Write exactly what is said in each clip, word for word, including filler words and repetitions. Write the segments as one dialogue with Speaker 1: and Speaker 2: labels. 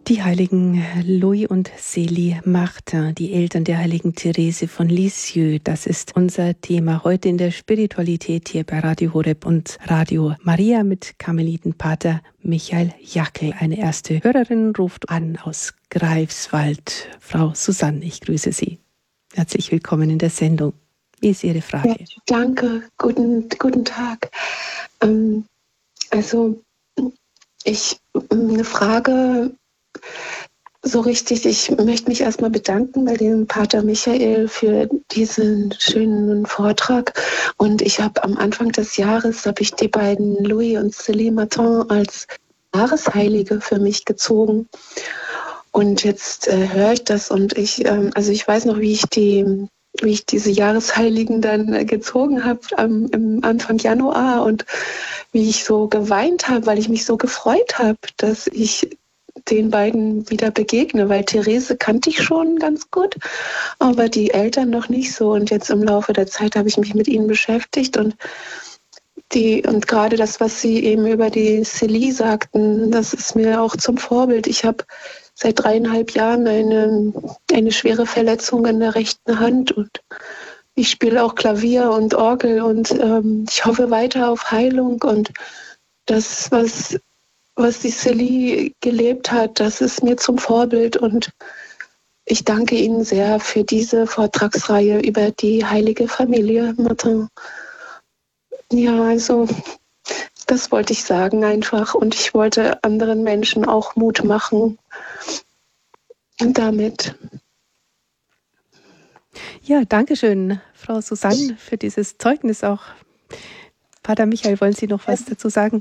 Speaker 1: Die heiligen Louis und Célie Martin, die Eltern der heiligen Therese von Lisieux, das ist unser Thema heute in der Spiritualität hier bei Radio Horeb und Radio Maria mit Karmelitenpater Michael Jackel. Eine erste Hörerin ruft an aus Greifswald. Frau Susanne, ich grüße Sie. Herzlich willkommen in der Sendung. Wie ist Ihre Frage?
Speaker 2: Ja, danke, guten, guten Tag. Ähm, also ich eine Frage so richtig, ich möchte mich erstmal bedanken bei dem Pater Michael für diesen schönen Vortrag. Und ich habe am Anfang des Jahres, habe ich die beiden Louis und Célie Martin als Jahresheilige für mich gezogen. Und jetzt äh, höre ich das und ich, ähm, also ich weiß noch, wie ich die wie ich diese Jahresheiligen dann äh, gezogen habe am im Anfang Januar und wie ich so geweint habe, weil ich mich so gefreut habe, dass ich den beiden wieder begegne, weil Therese kannte ich schon ganz gut, aber die Eltern noch nicht so. Und jetzt im Laufe der Zeit habe ich mich mit ihnen beschäftigt und die und gerade das, was Sie eben über die Célie sagten, das ist mir auch zum Vorbild. Ich habe seit dreieinhalb Jahren eine, eine schwere Verletzung in der rechten Hand und ich spiele auch Klavier und Orgel und ähm, ich hoffe weiter auf Heilung und das, was was die Célie gelebt hat, das ist mir zum Vorbild und ich danke Ihnen sehr für diese Vortragsreihe über die heilige Familie Martin. Ja, also das wollte ich sagen einfach und ich wollte anderen Menschen auch Mut machen damit.
Speaker 1: Ja, danke schön, Frau Susanne, für dieses Zeugnis auch. Pater Michael, wollen Sie noch was dazu sagen?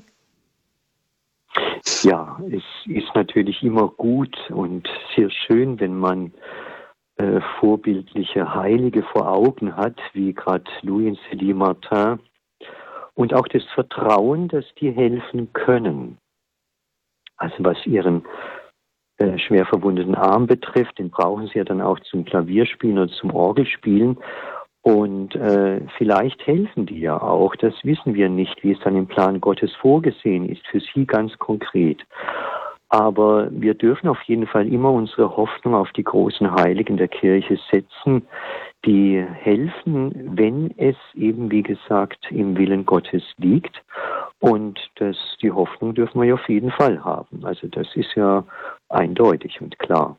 Speaker 3: Ja, es ist natürlich immer gut und sehr schön, wenn man äh, vorbildliche Heilige vor Augen hat, wie gerade Louis und Célie Martin. Und auch das Vertrauen, dass die helfen können. Also was ihren äh, schwer verwundeten Arm betrifft, den brauchen sie ja dann auch zum Klavierspielen oder zum Orgelspielen. Und äh, vielleicht helfen die ja auch, das wissen wir nicht, wie es dann im Plan Gottes vorgesehen ist, für sie ganz konkret. Aber wir dürfen auf jeden Fall immer unsere Hoffnung auf die großen Heiligen der Kirche setzen, die helfen, wenn es eben, wie gesagt, im Willen Gottes liegt. Und das, die Hoffnung dürfen wir ja auf jeden Fall haben. Also das ist ja eindeutig und klar.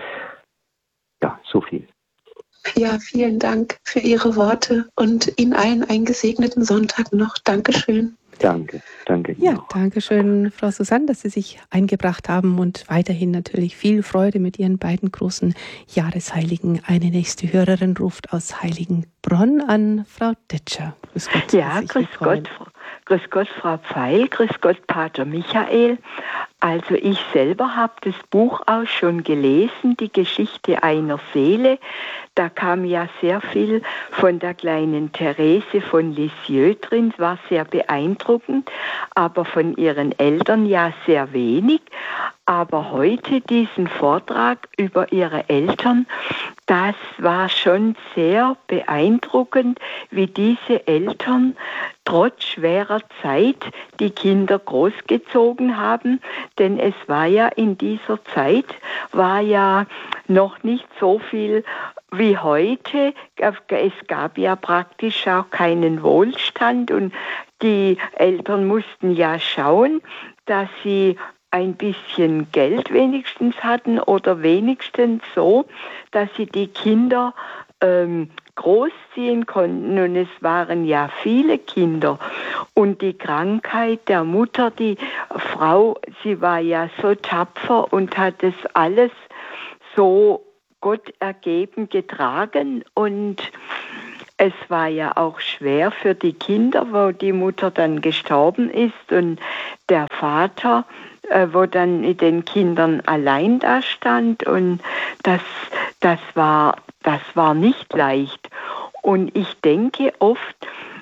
Speaker 3: Ja, so viel.
Speaker 2: Ja, vielen Dank für Ihre Worte und Ihnen allen einen gesegneten Sonntag noch. Dankeschön.
Speaker 3: Danke, danke.
Speaker 1: Ja, danke schön, Frau Susanne, dass Sie sich eingebracht haben und weiterhin natürlich viel Freude mit Ihren beiden großen Jahresheiligen. Eine nächste Hörerin ruft aus Heiligenbronn an, Frau Detscher.
Speaker 4: Grüß Gott. Ja, grüß Gott, grüß Gott, Frau Pfeil, grüß Gott, Pater Michael. Also ich selber habe das Buch auch schon gelesen, die Geschichte einer Seele. Da kam ja sehr viel von der kleinen Therese von Lisieux drin, es war sehr beeindruckend, aber von ihren Eltern ja sehr wenig. Aber heute diesen Vortrag über ihre Eltern, das war schon sehr beeindruckend, wie diese Eltern trotz schwerer Zeit die Kinder großgezogen haben, denn es war ja in dieser Zeit, war ja noch nicht so viel wie heute. Es gab ja praktisch auch keinen Wohlstand und die Eltern mussten ja schauen, dass sie ein bisschen Geld wenigstens hatten oder wenigstens so, dass sie die Kinder ähm, großziehen konnten. Und es waren ja viele Kinder. Und die Krankheit der Mutter, die Frau, sie war ja so tapfer und hat das alles so Gott ergeben getragen. Und es war ja auch schwer für die Kinder, wo die Mutter dann gestorben ist und der Vater, äh, wo dann mit den Kindern allein da stand. Und das, das war, das war nicht leicht. Und ich denke oft,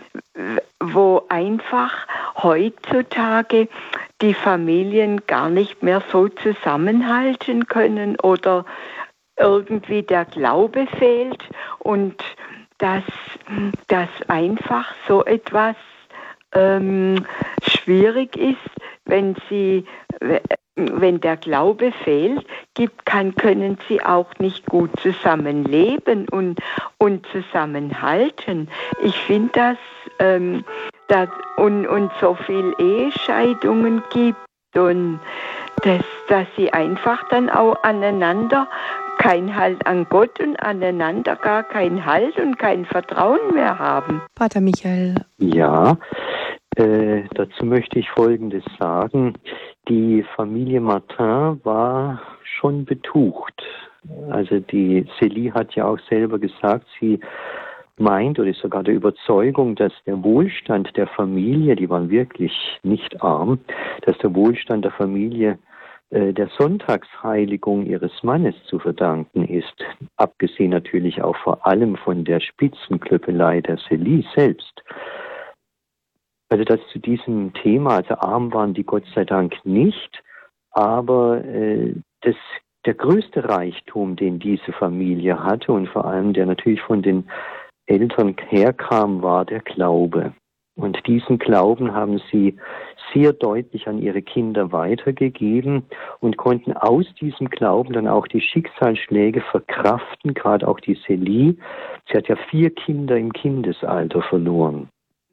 Speaker 4: wo einfach heutzutage die Familien gar nicht mehr so zusammenhalten können oder irgendwie der Glaube fehlt und dass, dass einfach so etwas ähm, schwierig ist, wenn sie, wenn der Glaube fehlt, gibt, kann, können sie auch nicht gut zusammenleben und, und zusammenhalten. Ich finde das, ähm, das und, und so viel Ehescheidungen gibt und dass, dass sie einfach dann auch aneinander kein Halt an Gott und aneinander gar kein Halt und kein Vertrauen mehr haben.
Speaker 1: Pater Michael.
Speaker 3: Ja, äh, dazu möchte ich Folgendes sagen. Die Familie Martin war schon betucht. Also die Célie hat ja auch selber gesagt, sie meint oder ist sogar der Überzeugung, dass der Wohlstand der Familie, die waren wirklich nicht arm, dass der Wohlstand der Familie äh, der Sonntagsheiligung ihres Mannes zu verdanken ist. Abgesehen natürlich auch vor allem von der Spitzenklöppelei der Célie selbst. Also das zu diesem Thema, also arm waren die Gott sei Dank nicht, aber äh, das, der größte Reichtum, den diese Familie hatte und vor allem der natürlich von den Eltern herkam, war der Glaube. Und diesen Glauben haben sie sehr deutlich an ihre Kinder weitergegeben und konnten aus diesem Glauben dann auch die Schicksalsschläge verkraften, gerade auch die Célie. Sie hat ja vier Kinder im Kindesalter verloren.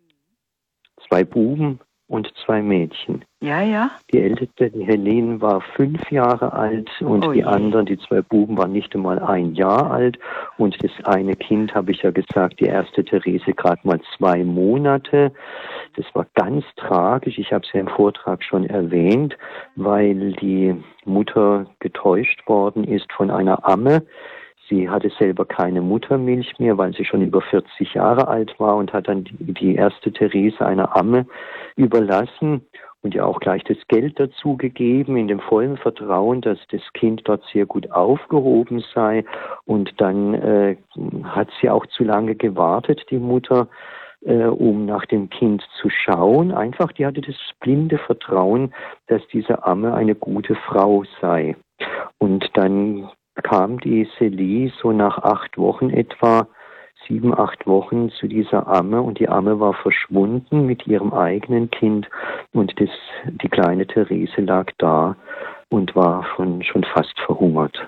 Speaker 3: Zwei Buben und zwei Mädchen.
Speaker 4: Ja, ja.
Speaker 3: Die älteste, die Helene, war fünf Jahre alt und
Speaker 4: Oh
Speaker 3: die
Speaker 4: je.
Speaker 3: anderen, die zwei Buben, waren nicht einmal ein Jahr alt. Und das eine Kind, habe ich ja gesagt, die erste Therese, gerade mal zwei Monate. Das war ganz tragisch. Ich habe es ja im Vortrag schon erwähnt, weil die Mutter getäuscht worden ist von einer Amme. Sie hatte selber keine Muttermilch mehr, weil sie schon über vierzig Jahre alt war und hat dann die, die erste Therese einer Amme überlassen und ihr auch gleich das Geld dazu gegeben, in dem vollen Vertrauen, dass das Kind dort sehr gut aufgehoben sei. Und dann äh, hat sie auch zu lange gewartet, die Mutter, äh, um nach dem Kind zu schauen. Einfach, die hatte das blinde Vertrauen, dass diese Amme eine gute Frau sei. Und dann kam die Célie so nach acht Wochen etwa, sieben, acht Wochen zu dieser Amme und die Amme war verschwunden mit ihrem eigenen Kind und das, die kleine Therese lag da und war schon, schon fast verhungert.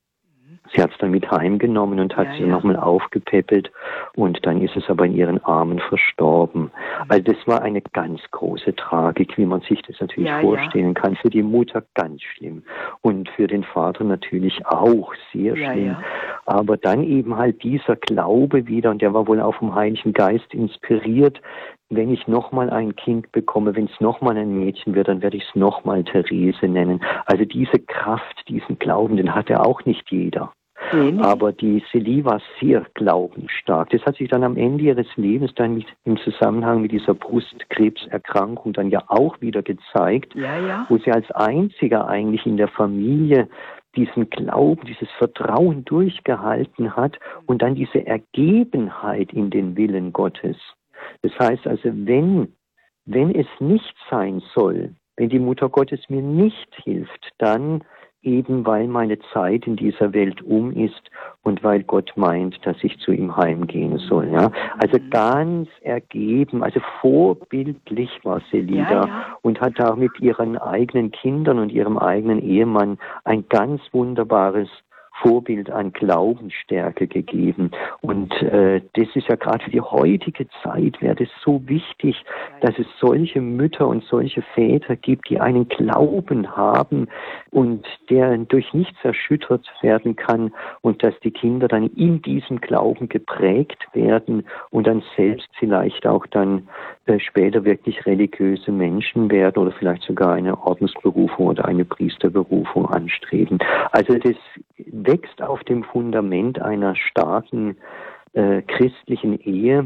Speaker 3: Sie hat es dann mit heimgenommen und hat
Speaker 4: ja,
Speaker 3: sie
Speaker 4: ja.
Speaker 3: nochmal aufgepäppelt und dann ist es aber in ihren Armen verstorben. Also das war eine ganz große Tragik, wie man sich das natürlich
Speaker 4: ja,
Speaker 3: vorstellen
Speaker 4: ja.
Speaker 3: kann. Für die Mutter ganz schlimm und für den Vater natürlich auch sehr
Speaker 4: Ja,
Speaker 3: schlimm.
Speaker 4: ja.
Speaker 3: Aber dann eben halt dieser Glaube wieder, und der war wohl auch vom Heiligen Geist inspiriert, wenn ich nochmal ein Kind bekomme, wenn es nochmal ein Mädchen wird, dann werde ich es nochmal Therese nennen. Also diese Kraft, diesen Glauben, den hat er auch nicht jeder.
Speaker 4: Nee, nee.
Speaker 3: Aber die Célie war sehr glaubensstark. Das hat sich dann am Ende ihres Lebens dann mit, im Zusammenhang mit dieser Brustkrebserkrankung dann ja auch wieder gezeigt,
Speaker 4: Ja, ja.
Speaker 3: wo sie als einziger eigentlich in der Familie diesen Glauben, dieses Vertrauen durchgehalten hat und dann diese Ergebenheit in den Willen Gottes. Das heißt also, wenn, wenn es nicht sein soll, wenn die Mutter Gottes mir nicht hilft, dann eben weil meine Zeit in dieser Welt um ist und weil Gott meint, dass ich zu ihm heimgehen soll. Ja? Also ganz ergeben, also vorbildlich war Célie
Speaker 4: Ja,
Speaker 3: da
Speaker 4: ja.
Speaker 3: und hat da mit ihren eigenen Kindern und ihrem eigenen Ehemann ein ganz wunderbares Vorbild an Glaubensstärke gegeben. Und äh, das ist ja gerade für die heutige Zeit, wäre das so wichtig, dass es solche Mütter und solche Väter gibt, die einen Glauben haben und der durch nichts erschüttert werden kann und dass die Kinder dann in diesem Glauben geprägt werden und dann selbst vielleicht auch dann äh, später wirklich religiöse Menschen werden oder vielleicht sogar eine Ordensberufung oder eine Priesterberufung anstreben. Also das wächst auf dem Fundament einer starken äh, christlichen Ehe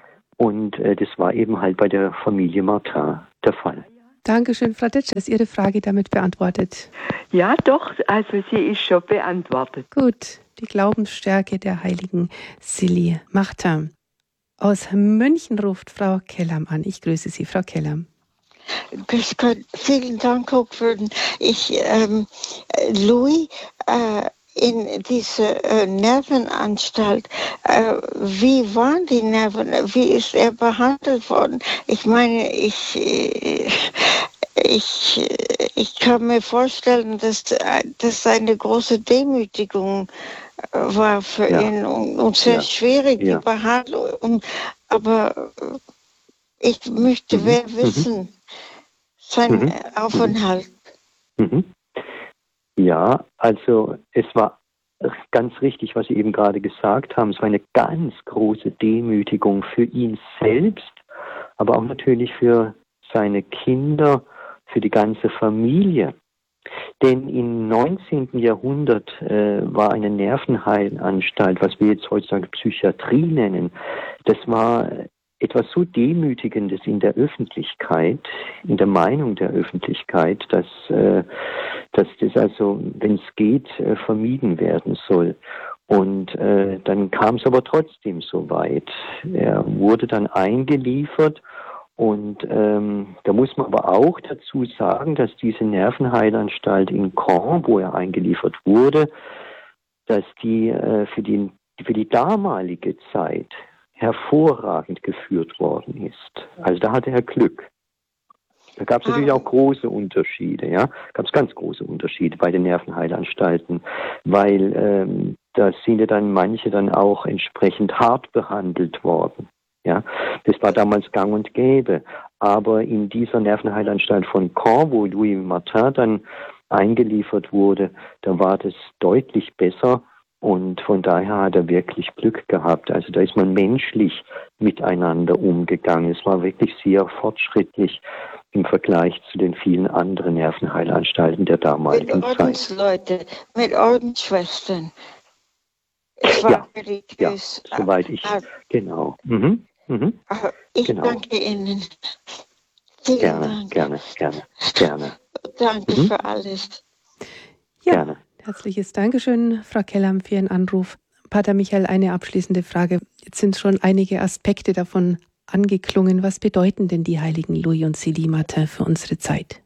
Speaker 3: und äh, das war eben halt bei der Familie Martin der Fall.
Speaker 1: Dankeschön, Frau Ditsch, ist Ihre Frage damit beantwortet?
Speaker 4: Ja, doch, also sie ist schon beantwortet.
Speaker 1: Gut, die Glaubensstärke der heiligen Célie Martin. Aus München ruft Frau Kellam an. Ich grüße Sie, Frau Kellam.
Speaker 5: Grüß Gott, vielen Dank auch für ich, ähm, Louis, äh, in dieser äh, Nervenanstalt, äh, wie waren die Nerven, wie ist er behandelt worden? Ich meine, ich, äh, ich, ich kann mir vorstellen, dass das eine große Demütigung war für ja. ihn und, und sehr ja. schwierig, ja. die Behandlung. Aber ich möchte mhm. mehr wissen, mhm. sein mhm. Aufenthalt.
Speaker 3: Mhm. Ja, also es war ganz richtig, was Sie eben gerade gesagt haben. Es war eine ganz große Demütigung für ihn selbst, aber auch natürlich für seine Kinder, für die ganze Familie. Denn im neunzehnten Jahrhundert äh, war eine Nervenheilanstalt, was wir jetzt heutzutage Psychiatrie nennen, das war etwas so Demütigendes in der Öffentlichkeit, in der Meinung der Öffentlichkeit, dass, äh, dass das also, wenn es geht, äh, vermieden werden soll. Und äh, dann kam es aber trotzdem so weit. Er wurde dann eingeliefert und ähm, da muss man aber auch dazu sagen, dass diese Nervenheilanstalt in Caen, wo er eingeliefert wurde, dass die äh, für die, für die damalige Zeit hervorragend geführt worden ist. Also da hatte er Glück. Da gab es natürlich auch große Unterschiede, ja, gab es ganz große Unterschiede bei den Nervenheilanstalten, weil ähm, da sind ja dann manche dann auch entsprechend hart behandelt worden. Ja, das war damals gang und gäbe. Aber in dieser Nervenheilanstalt von Caen, wo Louis Martin dann eingeliefert wurde, da war das deutlich besser. Und von daher hat er wirklich Glück gehabt. Also da ist man menschlich miteinander umgegangen. Es war wirklich sehr fortschrittlich im Vergleich zu den vielen anderen Nervenheilanstalten der damaligen
Speaker 5: Zeit.
Speaker 3: Mit
Speaker 5: Ordensleute, mit Ordensschwestern. Es war
Speaker 3: ja,
Speaker 5: religiös.
Speaker 3: Ja, soweit ich, ah, genau. Mhm, mhm,
Speaker 5: ich
Speaker 3: genau.
Speaker 5: danke Ihnen. Vielen
Speaker 3: gerne,
Speaker 5: Dank.
Speaker 3: Gerne, gerne, gerne.
Speaker 5: Danke
Speaker 3: mhm.
Speaker 5: für alles.
Speaker 1: Ja.
Speaker 3: Gerne.
Speaker 1: Herzliches Dankeschön, Frau Kellam, für Ihren Anruf. Pater Michael, eine abschließende Frage. Jetzt sind schon einige Aspekte davon angeklungen. Was bedeuten denn die heiligen Louis und Célie Martin für unsere Zeit?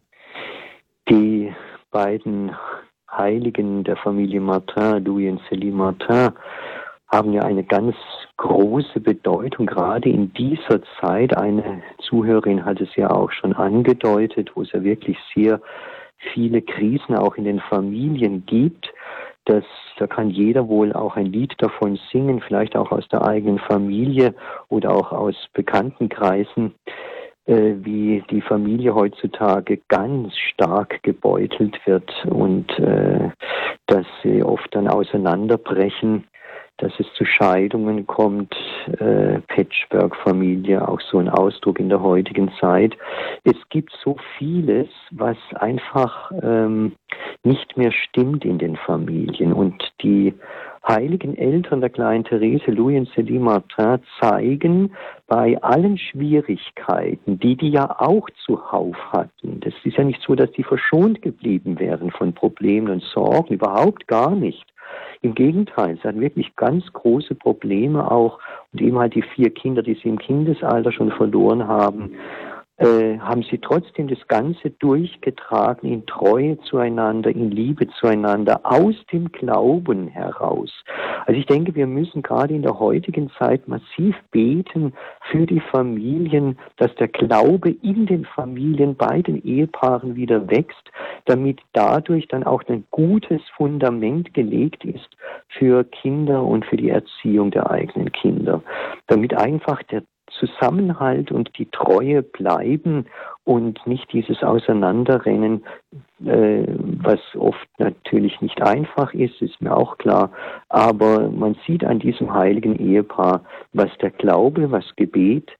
Speaker 3: Die beiden Heiligen der Familie Martin, Louis und Célie Martin, haben ja eine ganz große Bedeutung, gerade in dieser Zeit. Eine Zuhörerin hat es ja auch schon angedeutet, wo es ja wirklich sehr viele Krisen auch in den Familien gibt. Das, da kann jeder wohl auch ein Lied davon singen, vielleicht auch aus der eigenen Familie oder auch aus Bekanntenkreisen, äh, wie die Familie heutzutage ganz stark gebeutelt wird und äh, dass sie oft dann auseinanderbrechen, dass es zu Scheidungen kommt, äh, Patchwork-Familie, auch so ein Ausdruck in der heutigen Zeit. Es gibt so vieles, was einfach ähm, nicht mehr stimmt in den Familien. Und die heiligen Eltern der kleinen Therese, Louis und Célie Martin, zeigen bei allen Schwierigkeiten, die die ja auch zuhauf hatten. Das ist ja nicht so, dass die verschont geblieben wären von Problemen und Sorgen, überhaupt gar nicht. Im Gegenteil, sie hatten wirklich ganz große Probleme auch und eben halt die vier Kinder, die sie im Kindesalter schon verloren haben, äh, haben sie trotzdem das Ganze durchgetragen in Treue zueinander, in Liebe zueinander, aus dem Glauben heraus. Also ich denke, wir müssen gerade in der heutigen Zeit massiv beten für die Familien, dass der Glaube in den Familien bei den Ehepaaren wieder wächst, damit dadurch dann auch ein gutes Fundament gelegt ist für Kinder und für die Erziehung der eigenen Kinder. Damit einfach der Zusammenhalt und die Treue bleiben und nicht dieses Auseinanderrennen, äh, was oft natürlich nicht einfach ist, ist mir auch klar. Aber man sieht an diesem heiligen Ehepaar, was der Glaube, was Gebet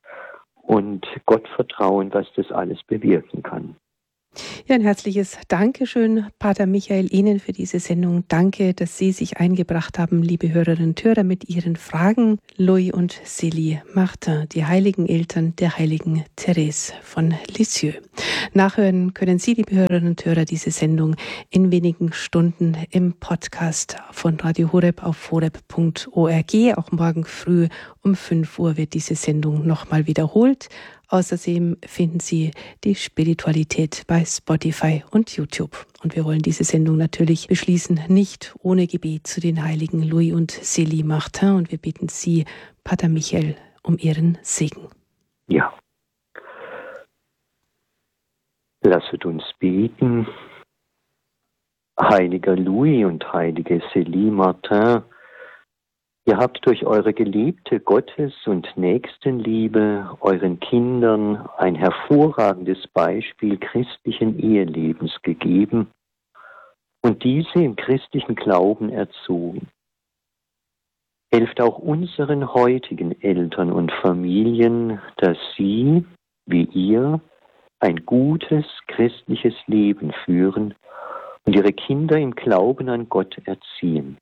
Speaker 3: und Gottvertrauen, was das alles bewirken kann.
Speaker 1: Ja, ein herzliches Dankeschön, Pater Michael, Ihnen für diese Sendung. Danke, dass Sie sich eingebracht haben, liebe Hörerinnen und Hörer, mit Ihren Fragen. Louis und Célie Martin, die heiligen Eltern der heiligen Therese von Lisieux. Nachhören können Sie, liebe Hörerinnen und Hörer, diese Sendung in wenigen Stunden im Podcast von Radio Horeb auf horeb punkt org. Auch morgen früh um fünf Uhr wird diese Sendung nochmal wiederholt. Außerdem finden Sie die Spiritualität bei Spotify und YouTube. Und wir wollen diese Sendung natürlich beschließen, nicht ohne Gebet zu den heiligen Louis und Célie Martin. Und wir bitten Sie, Pater Michael, um Ihren Segen.
Speaker 3: Ja. Lasset uns beten. Heiliger Louis und heilige Célie Martin, ihr habt durch eure gelebte Gottes- und Nächstenliebe euren Kindern ein hervorragendes Beispiel christlichen Ehelebens gegeben und diese im christlichen Glauben erzogen. Helft auch unseren heutigen Eltern und Familien, dass sie, wie ihr, ein gutes christliches Leben führen und ihre Kinder im Glauben an Gott erziehen.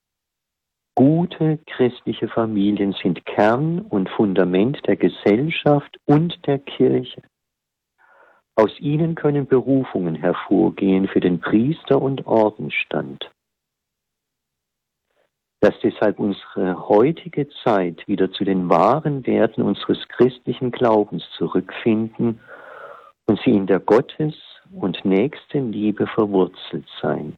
Speaker 3: Gute christliche Familien sind Kern und Fundament der Gesellschaft und der Kirche. Aus ihnen können Berufungen hervorgehen für den Priester- und Ordensstand. Lasst deshalb unsere heutige Zeit wieder zu den wahren Werten unseres christlichen Glaubens zurückfinden und sie in der Gottes- und Nächstenliebe verwurzelt sein.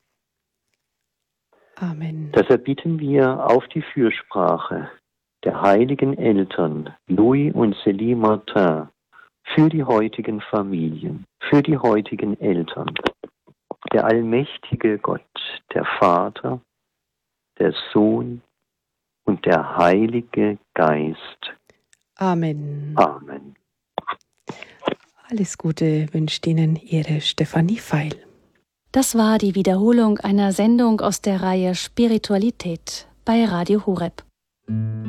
Speaker 1: Amen.
Speaker 3: Deshalb bitten wir auf die Fürsprache der heiligen Eltern Louis und Célie Martin für die heutigen Familien, für die heutigen Eltern. Der allmächtige Gott, der Vater, der Sohn und der Heilige Geist.
Speaker 1: Amen.
Speaker 3: Amen.
Speaker 1: Alles Gute wünscht Ihnen Ihre Stefanie Feil.
Speaker 6: Das war die Wiederholung einer Sendung aus der Reihe Spiritualität bei Radio Horeb.